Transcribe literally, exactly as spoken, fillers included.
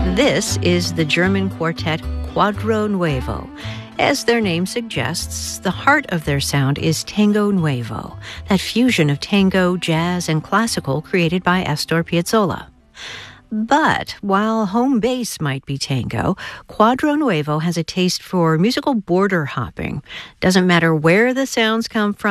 This is the German quartet Cuadro Nuevo. As their name suggests, the heart of their sound is tango nuevo, that fusion of tango, jazz, and classical created by Astor Piazzolla. But while home base might be tango, Cuadro Nuevo has a taste for musical border hopping. Doesn't matter where the sounds come from,